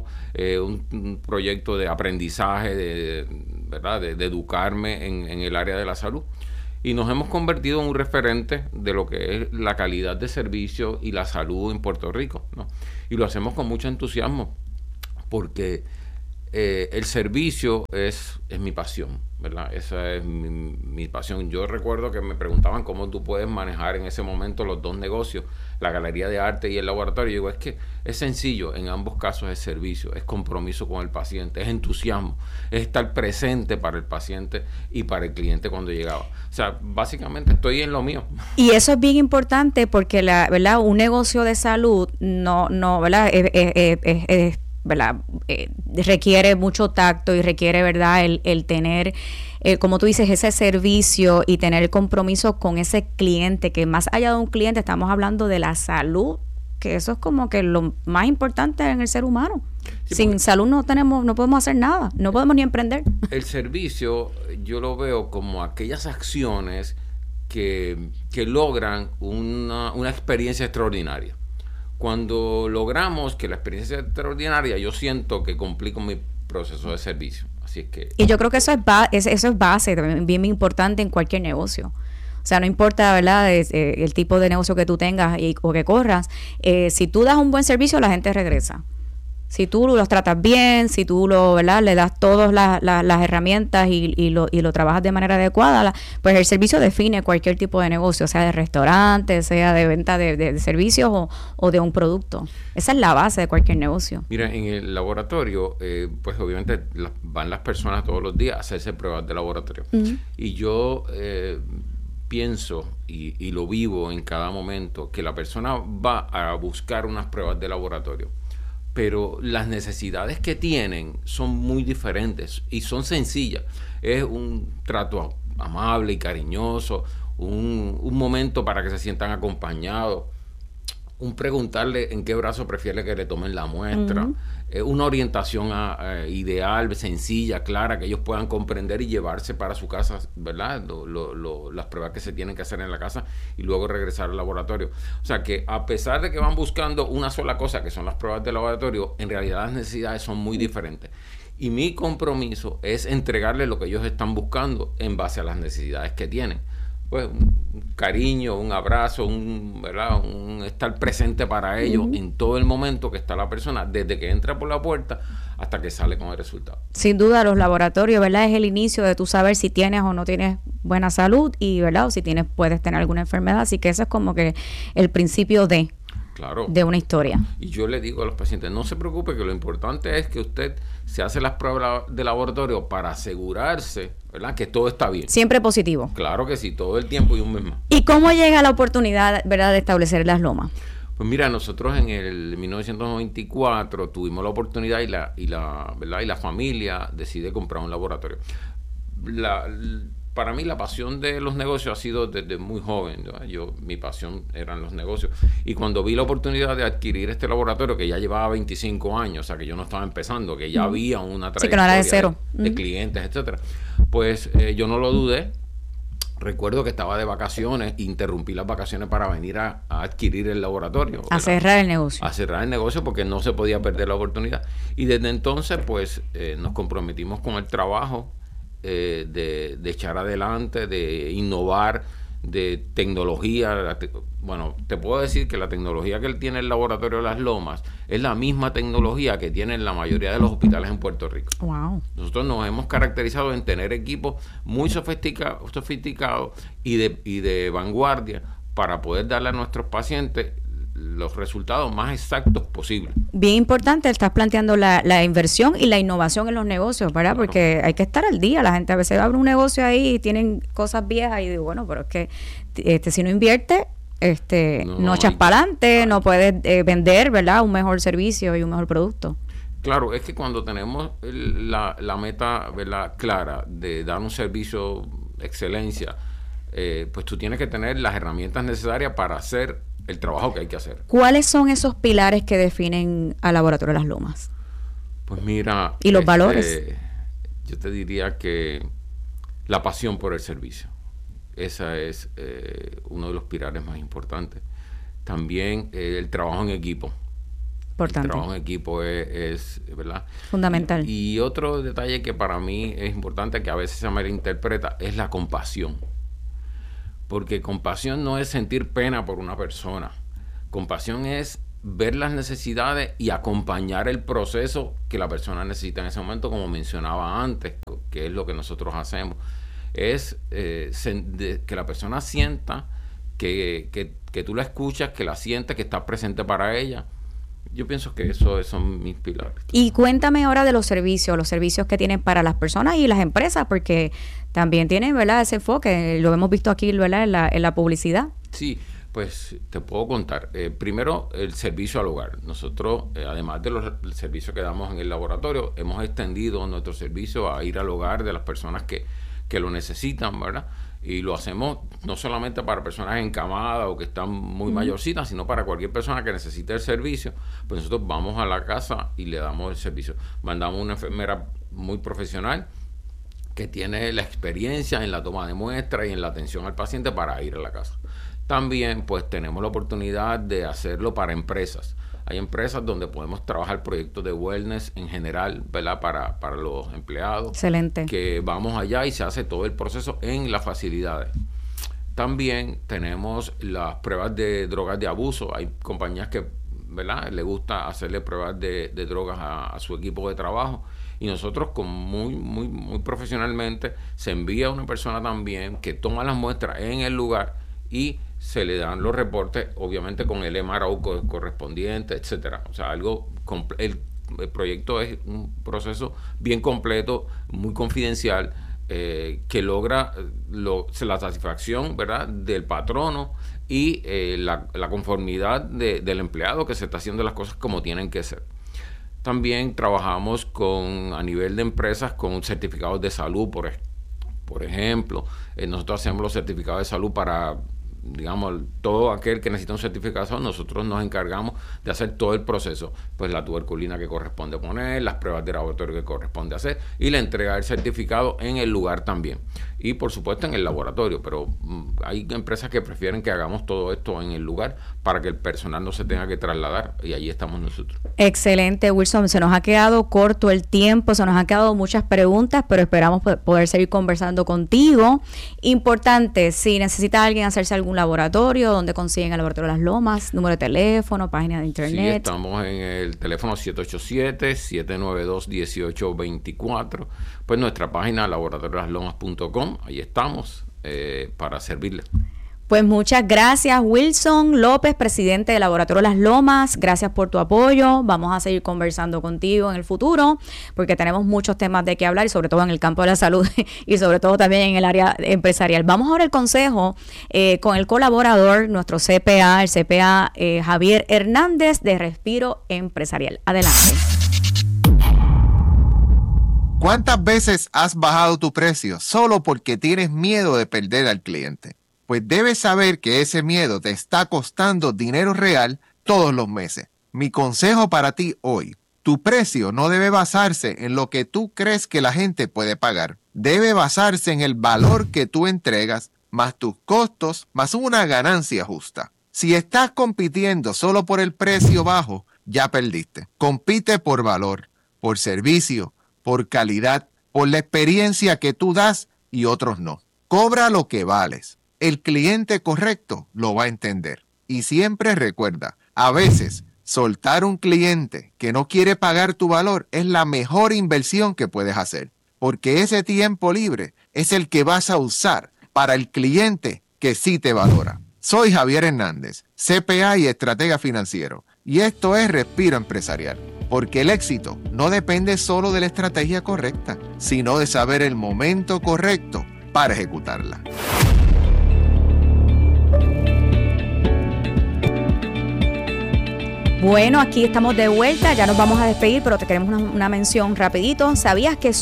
un proyecto de aprendizaje, ¿verdad? De educarme en el área de la salud, y nos hemos convertido en un referente de lo que es la calidad de servicio y la salud en Puerto Rico, ¿no? Y lo hacemos con mucho entusiasmo porque el servicio es mi pasión, ¿verdad? Esa es mi pasión. Yo recuerdo que me preguntaban cómo tú puedes manejar en ese momento los dos negocios, la galería de arte y el laboratorio. Yo digo, es que es sencillo, en ambos casos es servicio, es compromiso con el paciente, es entusiasmo, es estar presente para el paciente y para el cliente cuando llegaba. O sea, básicamente estoy en lo mío. Y eso es bien importante porque, ¿verdad? Un negocio de salud no, ¿verdad? ¿verdad? Requiere mucho tacto y requiere, ¿verdad? El tener, como tú dices, ese servicio y tener el compromiso con ese cliente, que más allá de un cliente estamos hablando de la salud, que eso es como que lo más importante en el ser humano. Sí, sin salud no podemos hacer nada, no podemos ni emprender. El servicio yo lo veo como aquellas acciones que logran una experiencia extraordinaria. Cuando logramos que la experiencia sea extraordinaria, yo siento que cumplí con mi proceso de servicio. Así es que... Y yo creo que eso es base, también bien importante en cualquier negocio. O sea, no importa, ¿verdad?, el tipo de negocio que tú tengas o que corras, si tú das un buen servicio, la gente regresa. Si tú los tratas bien, si tú ¿verdad?, le das todas las herramientas y lo trabajas de manera adecuada, pues el servicio define cualquier tipo de negocio, sea de restaurante, sea de venta de servicios o de un producto. Esa es la base de cualquier negocio. Mira, en el laboratorio, pues obviamente van las personas todos los días a hacerse pruebas de laboratorio. Uh-huh. Y yo pienso y lo vivo en cada momento, que la persona va a buscar unas pruebas de laboratorio, pero las necesidades que tienen son muy diferentes y son sencillas. Es un trato amable y cariñoso, un momento para que se sientan acompañados, un preguntarle en qué brazo prefiere que le tomen la muestra, una orientación ideal, sencilla, clara, que ellos puedan comprender y llevarse para su casa, ¿verdad? Las pruebas que se tienen que hacer en la casa y luego regresar al laboratorio. O sea que a pesar de que van buscando una sola cosa, que son las pruebas de laboratorio, en realidad las necesidades son muy diferentes. Y mi compromiso es entregarles lo que ellos están buscando en base a las necesidades que tienen. Pues un cariño, un abrazo, ¿verdad?, un estar presente para ellos en todo el momento que está la persona, desde que entra por la puerta hasta que sale con el resultado. Sin duda, los laboratorios, ¿verdad?, es el inicio de tú saber si tienes o no tienes buena salud y, ¿verdad?, o si puedes tener alguna enfermedad. Así que eso es como que el principio de una historia. Y yo le digo a los pacientes, no se preocupe, que lo importante es que usted se hace las pruebas de laboratorio para asegurarse, ¿verdad?, que todo está bien. Siempre positivo. Claro que sí, todo el tiempo y un mes más. ¿Y cómo llega la oportunidad, ¿verdad?, de establecer Las Lomas? Pues mira, nosotros en el 1994 tuvimos la oportunidad y la familia decide comprar un laboratorio. Para mí la pasión de los negocios ha sido desde muy joven. Mi pasión eran los negocios. Y cuando vi la oportunidad de adquirir este laboratorio, que ya llevaba 25 años, o sea, que yo no estaba empezando, que ya había una trayectoria que no era de cero. De clientes, etcétera, pues yo no lo dudé. Recuerdo que estaba de vacaciones, interrumpí las vacaciones para venir a adquirir el laboratorio. A cerrar el negocio. A cerrar el negocio porque no se podía perder la oportunidad. Y desde entonces, pues, nos comprometimos con el trabajo de echar adelante, de innovar, de tecnología. Bueno, te puedo decir que la tecnología que tiene el laboratorio de Las Lomas es la misma tecnología que tienen la mayoría de los hospitales en Puerto Rico. Wow. Nosotros nos hemos caracterizado en tener equipos muy sofisticados y de vanguardia para poder darle a nuestros pacientes los resultados más exactos posibles. Bien importante, estás planteando la inversión y la innovación en los negocios, ¿verdad? Claro. Porque hay que estar al día. La gente a veces abre un negocio ahí y tienen cosas viejas y digo, bueno, pero es que si no invierte, no echas para adelante, no puedes vender, ¿verdad? Un mejor servicio y un mejor producto. Claro, es que cuando tenemos la meta, ¿verdad?, clara de dar un servicio de excelencia, pues tú tienes que tener las herramientas necesarias para hacer el trabajo que hay que hacer. ¿Cuáles son esos pilares que definen al Laboratorio Las Lomas? Pues mira... ¿Y los valores? Yo te diría que la pasión por el servicio. Esa es uno de los pilares más importantes. También el trabajo en equipo. Importante. El trabajo en equipo es ¿verdad? Fundamental. Y otro detalle que para mí es importante, que a veces se malinterpreta, es la compasión. Porque compasión no es sentir pena por una persona. Compasión es ver las necesidades y acompañar el proceso que la persona necesita en ese momento, como mencionaba antes, que es lo que nosotros hacemos. Es que la persona sienta que tú la escuchas, que la sientes, que estás presente para ella. Yo pienso que esos son mis pilares. Y cuéntame ahora de los servicios que tienen para las personas y las empresas, porque también tienen, ¿verdad?, ese enfoque, lo hemos visto aquí, ¿verdad?, en la publicidad. Sí, pues te puedo contar. Primero, el servicio al hogar. Nosotros, además de los servicios que damos en el laboratorio, hemos extendido nuestro servicio a ir al hogar de las personas que lo necesitan, ¿verdad? Y lo hacemos no solamente para personas encamadas o que están muy mayorcitas, sino para cualquier persona que necesite el servicio. Pues nosotros vamos a la casa y le damos el servicio. Mandamos una enfermera muy profesional que tiene la experiencia en la toma de muestras y en la atención al paciente para ir a la casa. También pues tenemos la oportunidad de hacerlo para empresas. Hay empresas donde podemos trabajar proyectos de wellness en general, ¿verdad?, para los empleados. Excelente. Que vamos allá y se hace todo el proceso en las facilidades. También tenemos las pruebas de drogas de abuso. Hay compañías que, ¿verdad?, le gusta hacerle pruebas de drogas a su equipo de trabajo. Y nosotros, muy profesionalmente, se envía a una persona también que toma las muestras en el lugar y se le dan los reportes, obviamente con el MRO correspondiente, etcétera. O sea, el proyecto es un proceso bien completo, muy confidencial, que logra la satisfacción, ¿verdad?, del patrono y la conformidad del empleado, que se está haciendo las cosas como tienen que ser. También trabajamos a nivel de empresas con certificados de salud, por ejemplo. Nosotros hacemos los certificados de salud para, digamos, todo aquel que necesita un certificado de salud. Nosotros nos encargamos de hacer todo el proceso, pues la tuberculina que corresponde poner, las pruebas de laboratorio que corresponde hacer y la entrega del certificado en el lugar también. Y por supuesto en el laboratorio, pero hay empresas que prefieren que hagamos todo esto en el lugar para que el personal no se tenga que trasladar, y allí estamos nosotros. Excelente, Wilson. Se nos ha quedado corto el tiempo, se nos han quedado muchas preguntas, pero esperamos poder seguir conversando contigo. Importante, si necesita alguien hacerse algún laboratorio, ¿dónde consiguen el Laboratorio Las Lomas? Número de teléfono, página de internet. Sí, estamos en el teléfono 787-792-1824. Pues nuestra página laboratoriolaslomas.com, ahí estamos para servirle. Pues muchas gracias, Wilson López, presidente del Laboratorio Las Lomas. Gracias por tu apoyo. Vamos a seguir conversando contigo en el futuro porque tenemos muchos temas de qué hablar, y sobre todo en el campo de la salud y sobre todo también en el área empresarial. Vamos ahora al consejo con el colaborador, nuestro CPA, el CPA Javier Hernández de Respiro Empresarial. Adelante. ¿Cuántas veces has bajado tu precio solo porque tienes miedo de perder al cliente? Pues debes saber que ese miedo te está costando dinero real todos los meses. Mi consejo para ti hoy: tu precio no debe basarse en lo que tú crees que la gente puede pagar. Debe basarse en el valor que tú entregas, más tus costos, más una ganancia justa. Si estás compitiendo solo por el precio bajo, ya perdiste. Compite por valor, por servicio, por calidad, por la experiencia que tú das y otros no. Cobra lo que vales. El cliente correcto lo va a entender. Y siempre recuerda, a veces soltar un cliente que no quiere pagar tu valor es la mejor inversión que puedes hacer, porque ese tiempo libre es el que vas a usar para el cliente que sí te valora. Soy Javier Hernández, CPA y estratega financiero, y esto es Respiro Empresarial, porque el éxito no depende solo de la estrategia correcta, sino de saber el momento correcto para ejecutarla. Bueno, aquí estamos de vuelta, ya nos vamos a despedir, pero te queremos una mención rapidito. ¿Sabías que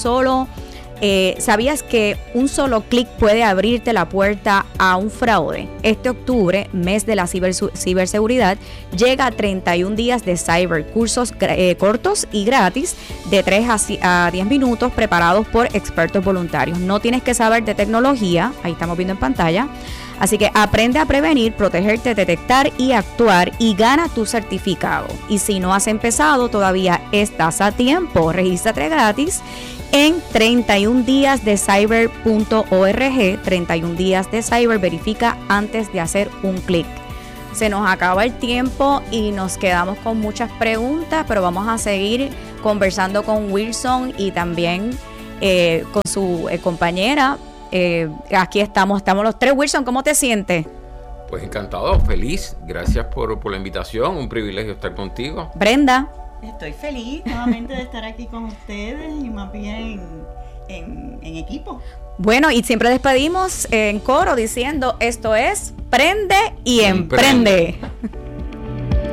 un solo clic puede abrirte la puerta a un fraude? Este octubre, mes de la ciberseguridad, llega a 31 días de cyber, cursos cortos y gratis de 3 a 10 minutos preparados por expertos voluntarios. No tienes que saber de tecnología, ahí estamos viendo en pantalla. Así que aprende a prevenir, protegerte, detectar y actuar y gana tu certificado. Y si no has empezado, todavía estás a tiempo. Regístrate gratis en 31díasdecyber.org. 31 días de cyber, verifica antes de hacer un clic. Se nos acaba el tiempo y nos quedamos con muchas preguntas, pero vamos a seguir conversando con Wilson y también con su compañera. Aquí estamos los tres. Wilson, ¿cómo te sientes? Pues encantado, feliz. Gracias por la invitación. Un privilegio estar contigo. Brenda. Estoy feliz nuevamente de estar aquí con ustedes y más bien en equipo. Bueno, y siempre despedimos en coro diciendo: esto es Prende y Emprende.